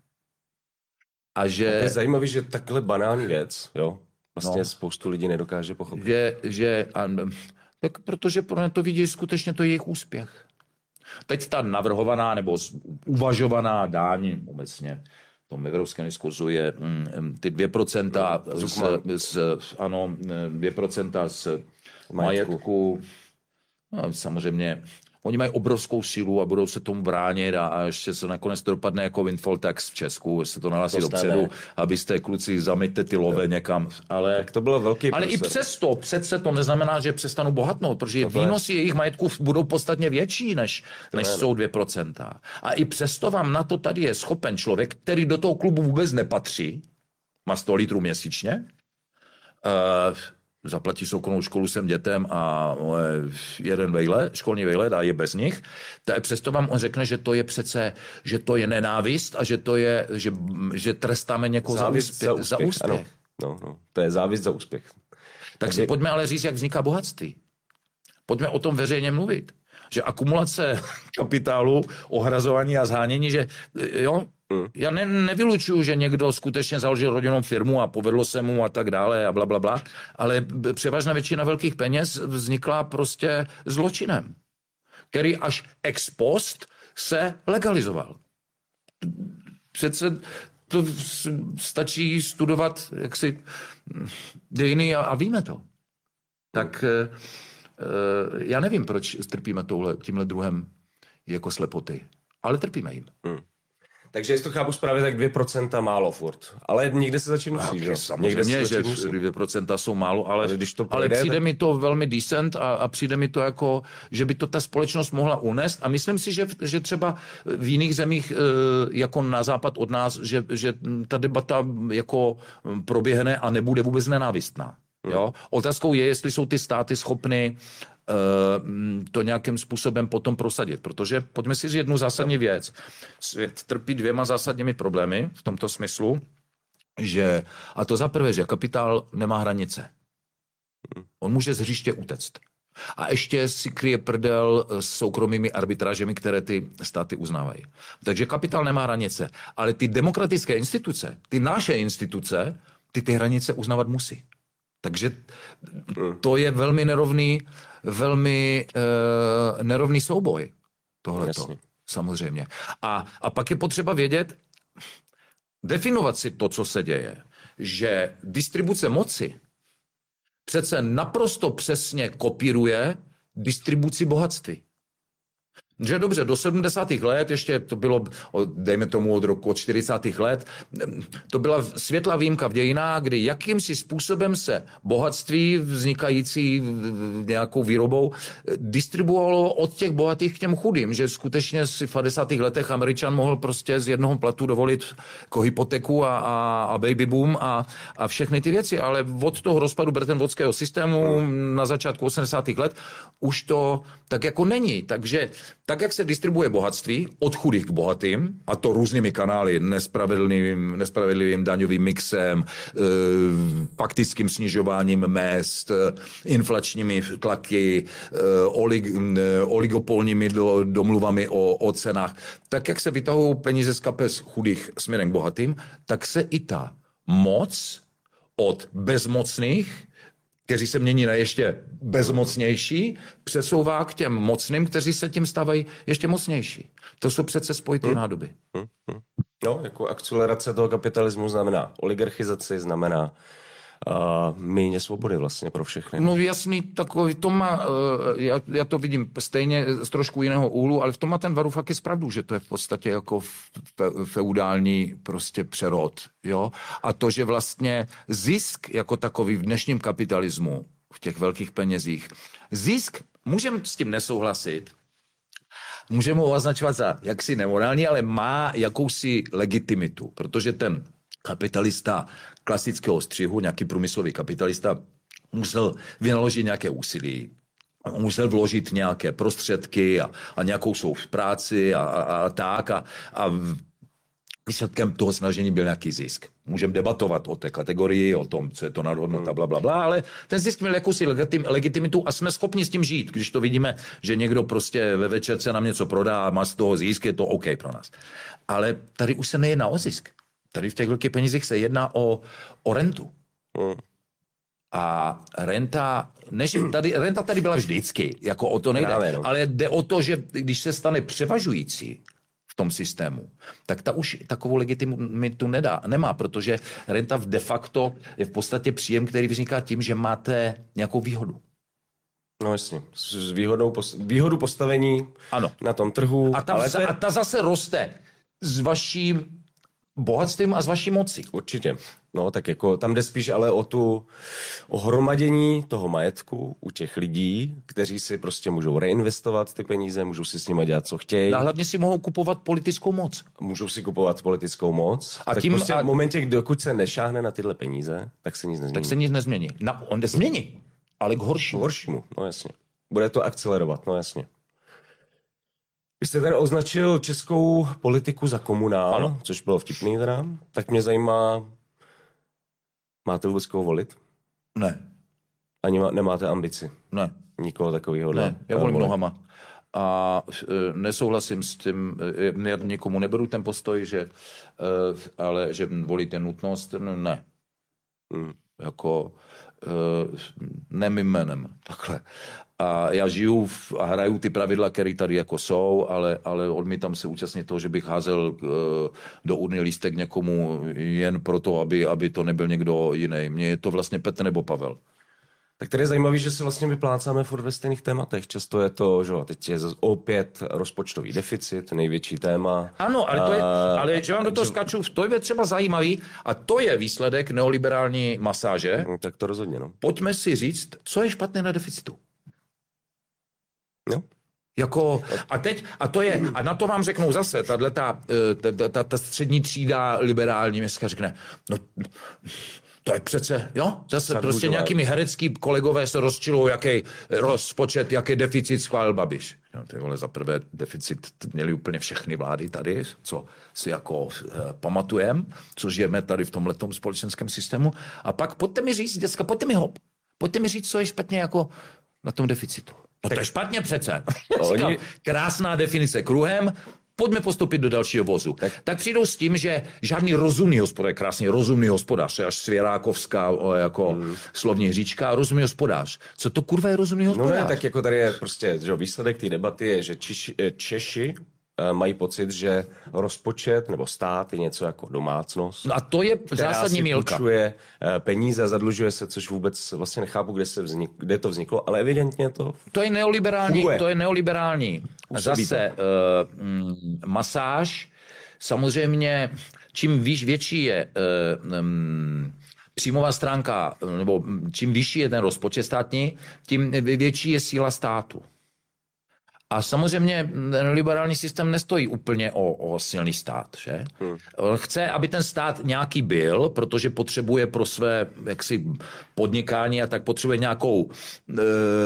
S1: A že...
S2: Je zajímavé, že takhle banální věc, jo, vlastně
S1: no,
S2: spoustu lidí nedokáže pochopit.
S1: Že, že a, tak protože pro ně to vidí skutečně to jejich úspěch. Teď ta navrhovaná nebo uvažovaná dáň obecně v tom evropském diskurzu je mm, ty dvě procenta
S2: no,
S1: z, z, ano, dvě procenta z majetku. No, samozřejmě oni mají obrovskou sílu a budou se tomu bránit a, a ještě se nakonec to dopadne jako windfall tax v Česku, se to nahlásí dopředu, abyste kluci zameťte ty love někam. Ale,
S2: tak to bylo velký
S1: ale i přesto, přece to neznamená, že přestanou bohatnout, protože výnosy jejich majetku budou podstatně větší, než, než jsou dvě procenta. A i přesto vám na to tady je schopen člověk, který do toho klubu vůbec nepatří, má sto litrů měsíčně, uh, zaplatí soukromou školu sem dětem a jeden vejle, školní vejlet a je bez nich, tak přesto vám on řekne, že to je přece, že to je nenávist a že to je, že, že trestáme někoho za úspěch. Za úspěch. Za úspěch.
S2: Ano. No, no. To je závist za úspěch.
S1: Tak Takže... si pojďme ale říct, jak vzniká bohatství. Pojďme o tom veřejně mluvit. Že akumulace kapitálu, ohrazování a zhánění, že jo, já ne, nevylučuju, že někdo skutečně založil rodinnou firmu a povedlo se mu a tak dále a bla, bla, bla, ale převážná většina velkých peněz vznikla prostě zločinem, který až ex post se legalizoval. Přece to stačí studovat jaksi dějiny a, a víme to. Tak já nevím, proč trpíme touhle, tímhle druhem jako slepoty, ale trpíme jim.
S2: Hmm. Takže jestli to chápu správně, tak dvě procenta málo furt. Ale někde se začít musí, že?
S1: Samozřejmě, že dvě procenta jsou málo, ale, ale, když to projde, ale přijde tak... mi to velmi decent a, a přijde mi to jako, že by to ta společnost mohla unést a myslím si, že, že třeba v jiných zemích jako na západ od nás, že, že ta debata jako proběhne a nebude vůbec nenávistná. Hmm. Jo? Otázkou je, jestli jsou ty státy schopny to nějakým způsobem potom prosadit. Protože pojďme si říct jednu zásadní věc. Svět trpí dvěma zásadními problémy v tomto smyslu, že, a to za prvé, že kapitál nemá hranice. On může z hřiště utéct. A ještě si kryje prdel s soukromými arbitrážemi, které ty státy uznávají. Takže kapitál nemá hranice. Ale ty demokratické instituce, ty naše instituce, ty ty hranice uznávat musí. Takže to je velmi nerovný, velmi uh, nerovný souboj. Tohleto, samozřejmě. A, a pak je potřeba vědět, definovat si to, co se děje. Že distribuce moci přece naprosto přesně kopíruje distribuci bohatství. Že dobře, do sedmdesátých let, ještě to bylo, dejme tomu od roku od čtyřicátých let, to byla světlá výjimka v dějinách, kdy jakýmsi způsobem se bohatství vznikající nějakou výrobou distribuovalo od těch bohatých k těm chudým, že skutečně si v padesátých letech Američan mohl prostě z jednoho platu dovolit jako hypotéku a, a, a baby boom a, a všechny ty věci, ale od toho rozpadu Bretton Woodského systému na začátku osmdesátých let už to tak jako není, takže tak, jak se distribuje bohatství od chudých k bohatým, a to různými kanály, nespravedlivým, nespravedlivým daňovým mixem, e, faktickým snižováním mezd, e, inflačními tlaky, e, olig, e, oligopolními do, domluvami o, o cenách, tak, jak se vytahují peníze z kapes chudých směrem k bohatým, tak se i ta moc od bezmocných, kteří se mění na ještě bezmocnější, přesouvá k těm mocným, kteří se tím stávají ještě mocnější. To jsou přece spojité hmm. nádoby.
S2: Hmm. Hmm. No, jako akcelerace toho kapitalismu znamená oligarchizaci, znamená uh, méně svobody vlastně pro všechny.
S1: No jasný, takový to má, uh, já, já to vidím stejně z trošku jiného úhlu, ale v tom má ten Varoufakis pravdu, že to je v podstatě jako fe, feudální prostě přerod, jo. A to, že vlastně zisk jako takový v dnešním kapitalismu, v těch velkých penězích, zisk, můžeme s tím nesouhlasit, můžeme ho označovat za jaksi nemorální, ale má jakousi legitimitu, protože ten kapitalista klasického střihu, nějaký průmyslový kapitalista, musel vynaložit nějaké úsilí, musel vložit nějaké prostředky a, a nějakou svou práci a, a, a tak a, a výsledkem toho snažení byl nějaký zisk. Můžeme debatovat o té kategorii, o tom, co je to nadhodnota, bla, bla, bla, ale ten zisk měl jakousi legitim, legitimitu a jsme schopni s tím žít. Když to vidíme, že někdo prostě ve večerce nám něco prodá a má z toho zisk, je to OK pro nás. Ale tady už se nejedná o zisk. Tady v těch velkých penězích se jedná o, o rentu. Hmm. A renta, než tady, renta tady byla vždycky, jako o to nejde, Právě, no. ale jde o to, že když se stane převažující v tom systému, tak ta už takovou legitimitu nedá, nemá, protože renta de facto je v podstatě příjem, který vzniká tím, že máte nějakou výhodu.
S2: No jasně, s výhodou, výhodu postavení ano. na tom trhu.
S1: A ta,
S2: ale
S1: je... a ta zase roste s vaším bohatstvím a z vaší moci.
S2: Určitě. No, tak jako tam jde spíš ale o tu ohromadění toho majetku u těch lidí, kteří si prostě můžou reinvestovat ty peníze, můžou si s nimi dělat, co chtějí.
S1: A hlavně si mohou kupovat politickou moc.
S2: Můžou si kupovat politickou moc.
S1: A
S2: tak
S1: tím
S2: prostě
S1: a...
S2: v momentě, dokud se nešáhne na tyhle peníze, tak se nic nezmění.
S1: Tak se nic nezmění. Na, on nezmění, ale k horšímu.
S2: K horšímu, no jasně. Bude to akcelerovat, no jasně. Vy jste tady označil českou politiku za komunál, ano. což bylo vtipný teda. Tak mě zajímá, máte vůbec koho volit?
S1: Ne.
S2: Ani má, nemáte ambici?
S1: Ne.
S2: Nikoho takového?
S1: Ne, já volím nohama. A e, nesouhlasím s tím, e, já nikomu neberu ten postoj, že, e, ale že volit je nutnost, ne. Hmm. Jako e, ne mým jménem, takhle. A já žiju v, a hraju ty pravidla, které tady jako jsou, ale, ale odmítám se účastnit toho, že bych házel uh, do urny lístek někomu jen proto, aby, aby to nebyl někdo jiný. Mně je to vlastně Petr nebo Pavel.
S2: Tak tady je zajímavé, že se vlastně vyplácáme furt ve stejných tématech. Často je to, že teď je opět rozpočtový deficit, největší téma.
S1: Ano, ale, to je, ale že vám do toho skáču, to je třeba zajímavý a to je výsledek neoliberální masáže.
S2: No, tak to rozhodně, no.
S1: Pojďme si říct, co je špatné na deficitu.
S2: No.
S1: Jako, a teď, a to je, a na to vám řeknou zase, tato, ta, ta, ta, ta střední třída liberální městská řekne, no, to je přece, jo, zase prostě nějakými herecký kolegové se rozčilují, jaký rozpočet, jaký deficit schválil Babiš. No, ty vole, za prvé deficit měli úplně všechny vlády tady, co si jako eh, pamatujeme, co žijeme tady v tomhletom společenském systému. A pak pojďte mi říct, děcka, pojďte mi hop, pojďte mi říct, co je špatně jako na tom deficitu. No to je špatně přece. Oni... Krásná definice kruhem, pojďme postupit do dalšího vozu. Tak, tak přijdou s tím, že žádný rozumný hospodář, krásně rozumný hospodář, až Svěrákovská jako hmm. slovní hříčka, rozumný hospodář. Co to kurva je rozumný hospodář?
S2: No ne, tak jako tady je prostě, že výsledek té debaty je, že Češi, Češi mají pocit, že rozpočet nebo stát je něco jako domácnost.
S1: No a to je zásadní milka.
S2: Půjčuje peníze, zadlužuje se, což vůbec vlastně nechápu, kde, se vznik, kde to vzniklo, ale evidentně to
S1: To je neoliberální, funguje. To je neoliberální. Zase uh, mm, masáž, samozřejmě, čím výš, větší je uh, um, příjmová stránka, nebo čím vyšší je ten rozpočet státní, tím větší je síla státu. A samozřejmě ten liberální systém nestojí úplně o, o silný stát, že? Hmm. Chce, aby ten stát nějaký byl, protože potřebuje pro své jaksi podnikání a tak potřebuje nějakou e,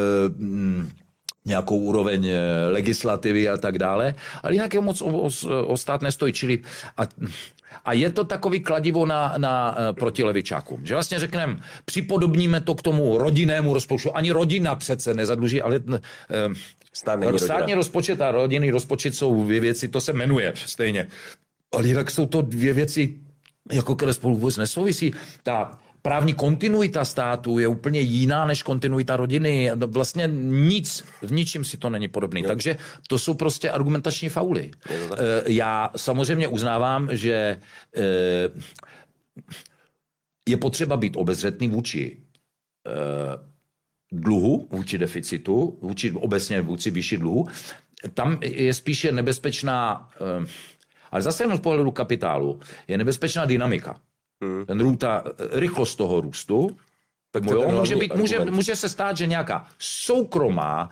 S1: nějakou úroveň legislativy a tak dále, ale jinak je moc o, o, o stát nestojí, čili a, a je to takový kladivo na, na proti levičákům, že vlastně řekneme, připodobníme to k tomu rodinnému rozpočtu, ani rodina přece nezadluží, ale e, státní rozpočet a rodinný rozpočet jsou dvě věci, to se jmenuje stejně. Ale jinak jsou to dvě věci, jako které spolu vůbec nesouvisí. Ta právní kontinuita státu je úplně jiná než kontinuita rodiny. Vlastně nic, v ničem si to není podobný. Jo. Takže to jsou prostě argumentační fauly. Já samozřejmě uznávám, že je potřeba být obezřetný vůči dluhu, vůči deficitu, vůči, obecně vůči výši dluhu, tam je spíše nebezpečná, ale zase jenom z pohledu kapitálu, je nebezpečná dynamika. Hmm. Ten, ta rychlost toho růstu
S2: Tak
S1: Jo, může, být, může, může se stát, že nějaká soukromá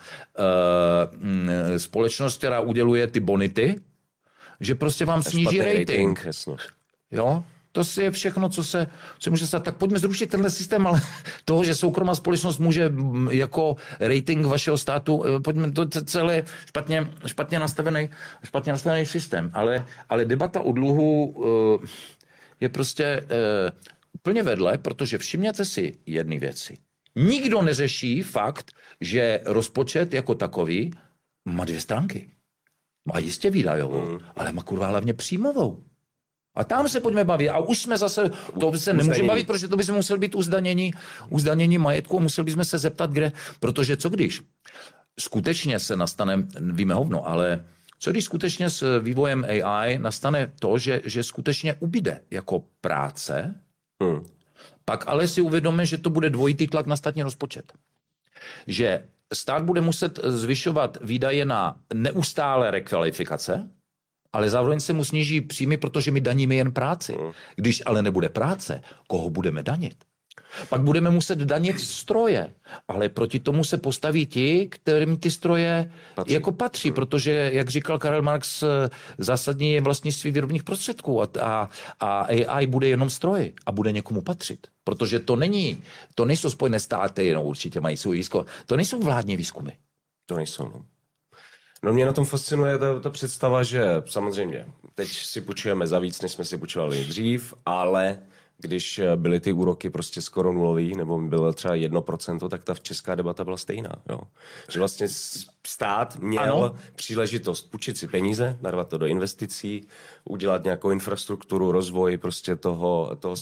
S1: uh, společnost, která uděluje ty bonity, že prostě vám sníží rating. rating
S2: jasně.
S1: Jo, to je všechno, co se, co může stát. Tak pojďme zrušit tenhle systém, ale toho, že soukromá společnost může jako rating vašeho státu, pojďme, to celé špatně, špatně nastavený, špatně nastavený systém. Ale, ale debata o dluhu uh, je prostě uh, úplně vedle, protože všimněte si jedny věci. Nikdo neřeší fakt, že rozpočet jako takový má dvě stránky. Má jistě výdajovou, mm. ale má kurva hlavně příjmovou. A tam se pojďme bavit. A už jsme zase, to se nemůžeme bavit, protože to bychom museli být uzdanění, uzdanění majetku a museli bychom se zeptat, kde, protože co když skutečně se nastane, víme hovno, ale co když skutečně s vývojem A I nastane to, že, že skutečně ubyde jako práce, hmm. pak ale si uvědomíme, že to bude dvojitý tlak na státní rozpočet. Že stát bude muset zvyšovat výdaje na neustálé rekvalifikace, ale zároveň se mu sníží příjmy, protože my daníme jen práci. Když ale nebude práce, koho budeme danit? Pak budeme muset danit stroje, ale proti tomu se postaví ti, kterým ty stroje patří. jako patří, protože, jak říkal Karel Marx, zásadní je vlastnictví výrobních prostředků a, a, a A I bude jenom stroj a bude někomu patřit. Protože to není, to nejsou Spojené státy, no určitě mají svůj výzkum, to nejsou vládní výzkumy.
S2: To nejsou, no. No mě na tom fascinuje ta, ta představa, že samozřejmě teď si půjčujeme za víc, než jsme si půjčovali dřív, ale když byly ty úroky prostě skoro nulový, nebo bylo třeba jedno procento, tak ta česká debata byla stejná. Jo. Že vlastně stát měl ano. příležitost půjčit si peníze, narvat to do investicí, udělat nějakou infrastrukturu, rozvoj prostě toho, toho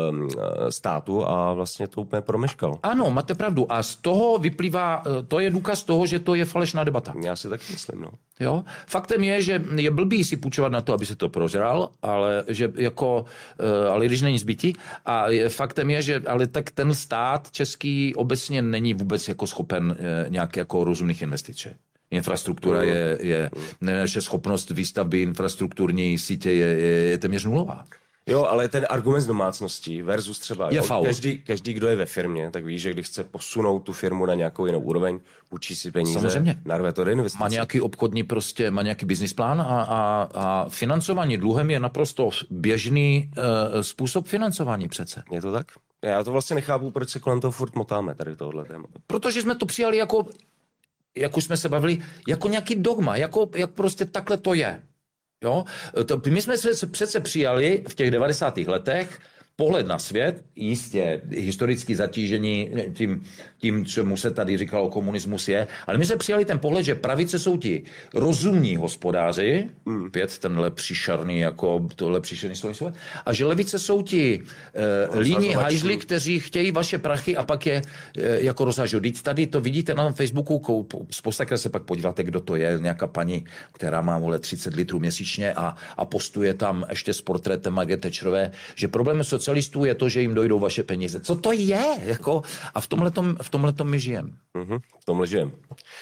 S2: státu a vlastně to úplně promeškal.
S1: Ano, máte pravdu. A z toho vyplývá, to je důkaz toho, že to je falešná debata.
S2: Já si tak myslím, no.
S1: Jo? Faktem je, že je blbý si půjčovat na to, aby se to prožral, ale že jako, ale když není zbytí. A faktem je, že ale tak ten stát český obecně není vůbec jako schopen nějak jako rozumných investic. Infrastruktura je, je naše schopnost výstavby infrastrukturní sítě je, je, je téměř nulová.
S2: Jo, ale ten argument z domácností versus třeba
S1: je
S2: jo, každý, každý, kdo je ve firmě, tak ví, že když chce posunout tu firmu na nějakou jinou úroveň, půjčí si peníze, narve to do investice.
S1: Má nějaký obchodní prostě, má nějaký business plán a, a, a financování dluhem je naprosto běžný uh, způsob financování přece.
S2: Je to tak? Já to vlastně nechápu, proč se kolem toho furt motáme tady tohle téma.
S1: Protože jsme to přijali jako, jak už jsme se bavili, jako nějaký dogma, jako, jak prostě takhle to je. Jo? To, my jsme se přece přijali v těch devadesátých letech pohled na svět, jistě historicky zatížení tím, tím, čemu se tady říkalo komunismus je, ale my jsme přijali ten pohled, že pravice jsou ti rozumní hospodáři, mm. pět, tenhle příšerný, jako tohle příšerný slovo, a že levice jsou ti uh, líní hajzli, kteří chtějí vaše prachy a pak je uh, jako rozhažou. Teď tady to vidíte na Facebooku, spousta se pak podíváte, kdo to je, nějaká paní, která má vole třicet litrů měsíčně a, a postuje tam ještě s portrétem Margaret Thatcherové, že problém socialistů je to, že jim dojdou vaše peníze. Co to je? Jako, a v tomhletom, v tomhletom my žijeme.
S2: Mm-hmm, v tomhle žijeme.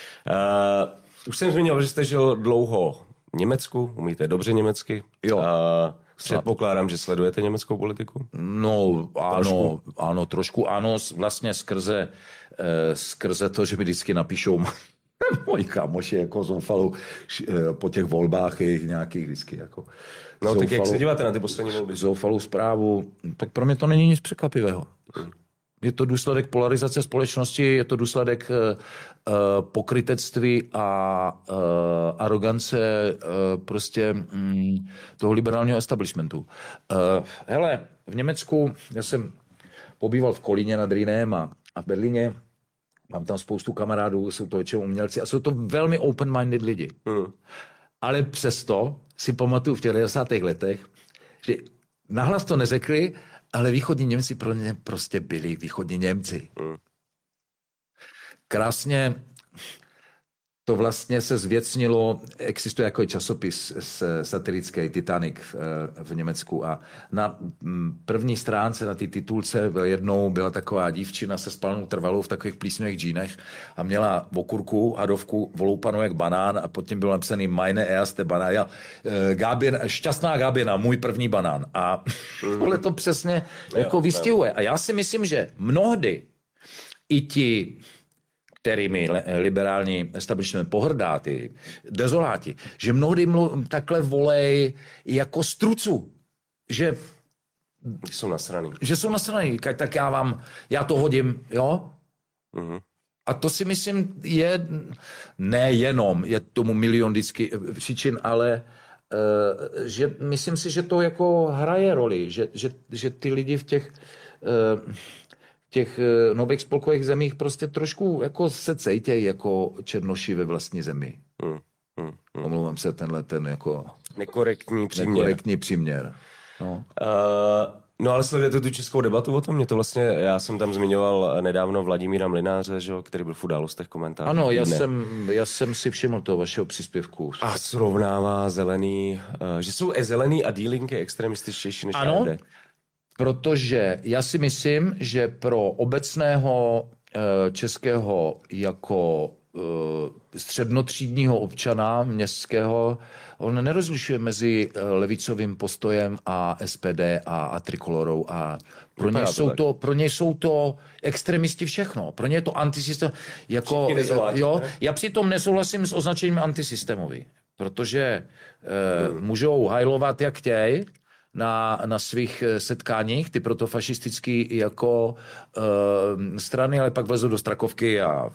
S2: Uh, už jsem zmínil, že jste žil dlouho v Německu, umíte dobře německy.
S1: Jo.
S2: Uh, předpokládám, že sledujete německou politiku?
S1: No, ano,
S2: trošku.
S1: ano, trošku ano, vlastně skrze, eh, skrze to, že mi vždycky napíšou moji kámoši jako zoufalou po těch volbách jejich nějakých vždycky jako
S2: no zoufalou, tak jak se díváte na ty poslední volby?
S1: Zoufalou zprávu, tak pro mě to není nic překvapivého. Hmm. Je to důsledek polarizace společnosti, je to důsledek uh, pokrytectví a uh, arogance uh, prostě um, toho liberálního establishmentu. Uh, hele, v Německu, já jsem pobýval v Kolíně nad Rýnem a, a v Berlíně, mám tam spoustu kamarádů, jsou to většinou umělci a jsou to velmi open-minded lidi. Hmm. Ale přesto si pamatuju v těch devadesátých letech, že nahlas to neřekli, ale východní Němci pro ně prostě byli východní Němci. Hmm. Krásně to vlastně se zvěcnilo, existuje jako časopis satirický Titanic v, v Německu a na první stránce, na ty titulce jednou byla taková dívčina se spalnou trvalou v takových plísňových džínech a měla v okurku Adovku voloupanou jak banán a pod tím bylo napsaný Meine erste Banán. Já, Gabin, šťastná Gabina, můj první banán. A tohle to přesně jako vystihuje. A já si myslím, že mnohdy i ti, kterými liberální establishment pohrdá, ty dezoláti, že mnohdy mluv, takhle volej jako strucu, že
S2: jsou nasraný.
S1: Že jsou nasraný, tak já vám, já to hodím, jo?
S2: Mm-hmm.
S1: A to si myslím je nejenom, je tomu milion vždycky příčin, ale uh, že myslím si, že to jako hraje roli, že, že, že ty lidi v těch, uh, těch uh, nových spolkových zemích prostě trošku jako se cejtějí jako černoši ve vlastní zemi.
S2: Mm, mm, mm.
S1: Omlouvám se, tenhle ten jako
S2: nekorektní příměr.
S1: Nekorektní příměr. No.
S2: Uh, no ale sledujete tu českou debatu o tom? Mě to vlastně, já jsem tam zmiňoval nedávno Vladimíra Mlynáře, že, který byl v Událostech komentářů.
S1: Ano, já jsem, já jsem si všiml toho vašeho příspěvku.
S2: A srovnává zelený, uh, že jsou zelený a D-linky extremističtější než
S1: ano,
S2: A F D.
S1: Protože já si myslím, že pro obecného uh, českého jako uh, střednotřídního občana městského on nerozlišuje mezi levicovým postojem a S P D a, a trikolorou a pro něj, jsou to, pro něj jsou to extremisti všechno. Pro ně je to antisystém. Jako, jo, já přitom nesouhlasím s označením antisystémový, protože eh, hmm. můžou hajlovat jak chtějí na, na svých setkáních, ty protofašistický jako eh, strany, ale pak vlezou do Strakovky a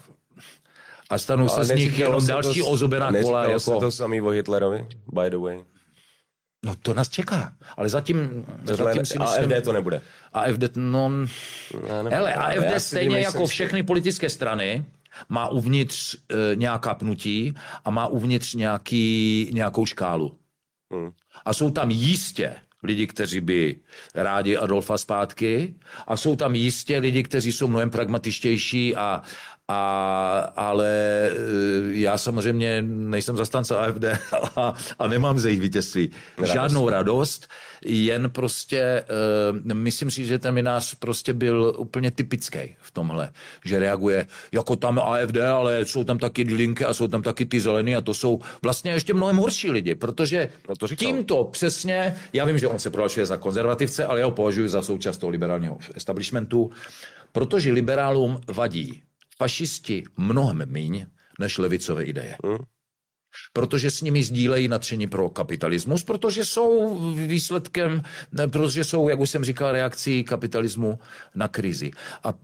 S1: A stanou se z nich jenom další to, ozubená kola.
S2: Jako... se to samý o Hitlerovi, by the way?
S1: No to nás čeká, ale zatím, zatím si
S2: myslím... A F D to nebude.
S1: A F D, no... Hele, A F D stejně jako všechny politické strany má uvnitř e, nějaká pnutí a má uvnitř nějaký, nějakou škálu. Hmm. A jsou tam jistě lidi, kteří by rádi Adolfa zpátky a jsou tam jistě lidi, kteří jsou mnohem pragmatičtější a A, ale já samozřejmě nejsem zastánce A F D a, a nemám ze jejich vítězství žádnou radost, jen prostě uh, myslím si, že ten minář prostě byl úplně typický v tomhle, že reaguje jako tam A F D, ale jsou tam taky linky a jsou tam taky ty zelený a to jsou vlastně ještě mnohem horší lidi, protože no to tímto přesně, já vím, že on se prohlašuje za konzervativce, ale já ho považuji za součást toho liberálního establishmentu, protože liberálům vadí fašisti mnohem míň než levicové ideje. Hmm. Protože s nimi sdílejí nadšení pro kapitalismus, protože jsou výsledkem, protože jsou, jak už jsem říkal, reakcí kapitalismu na krizi. A,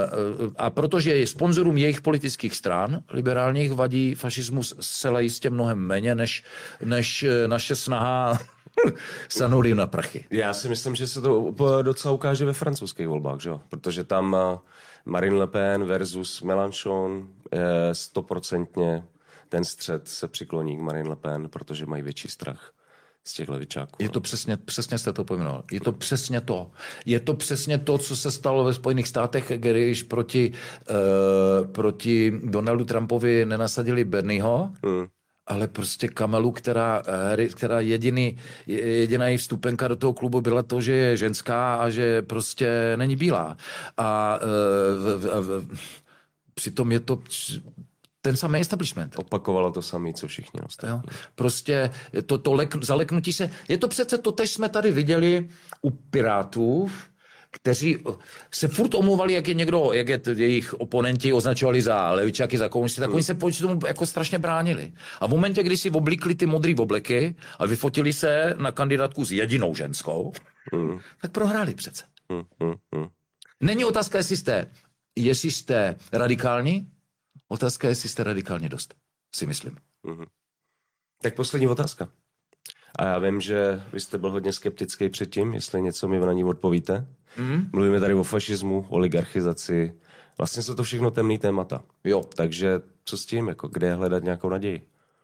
S1: a protože sponzorům jejich politických stran liberálních vadí fašismus zcela jistě mnohem méně než, než naše snaha sanout na prachy.
S2: Já si myslím, že se to docela ukáže ve francouzských volbách, že? Protože tam Marine Le Pen versus Mélenchon, stoprocentně ten střed se přikloní k Marine Le Pen, protože mají větší strach z těch levičáků.
S1: Je to přesně, přesně jste to pojmenoval. Je to přesně to. Je to přesně to, co se stalo ve Spojených státech, když proti, uh, proti Donaldu Trumpovi nenasadili Bernieho, hmm. ale prostě Kamalu, která, která jediný, jediná její vstupenka do toho klubu byla to, že je ženská a že prostě není bílá. A uh, v, v, přitom je to ten samý establishment.
S2: Opakovalo to samé, co všichni ostatní.
S1: Prostě to, to lek, zaleknutí se... Je to přece to, tež jsme tady viděli u Pirátů, kteří se furt omlouvali, jak je někdo, jak je jejich oponenti označovali za levičáky, za komunisty, tak hmm. oni se počtu tomu jako strašně bránili. A v momentě, kdy si oblikli ty modrý obleky a vyfotili se na kandidátku s jedinou ženskou, hmm. tak prohráli přece. Hmm. Hmm. Hmm. Není otázka, jestli jste, jestli jste radikální, otázka je, jestli jste radikálně dost, si myslím.
S2: Mm-hmm. Tak poslední otázka. A já vím, že vy jste byl hodně skeptický předtím, jestli něco mi na ní odpovíte. Mm-hmm. Mluvíme tady o fašismu, oligarchizaci. Vlastně jsou to všechno temný témata.
S1: Jo.
S2: Takže co s tím? Jako, kde hledat nějakou naději?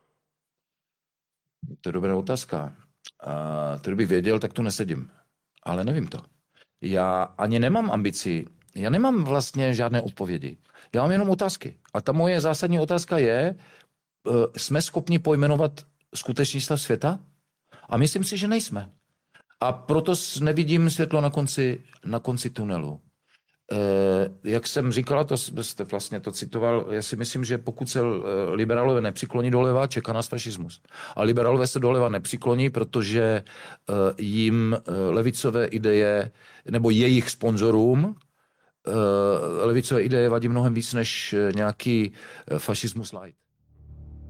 S1: To je dobrá otázka. A kdybych věděl, tak tu nesedím. Ale nevím to. Já ani nemám ambici. Já nemám vlastně žádné odpovědi. Já mám jenom otázky. A ta moje zásadní otázka je, jsme schopni pojmenovat skutečný stav světa? A myslím si, že nejsme. A proto nevidím světlo na konci, na konci tunelu. Jak jsem říkala, to jste vlastně to citoval, já si myslím, že pokud se liberálové nepřikloní doleva, čeká nás fašismus. A liberálové se doleva nepřikloní, protože jim levicové ideje, nebo jejich sponzorům, levicové ideje vadí mnohem víc než nějaký fašismus light.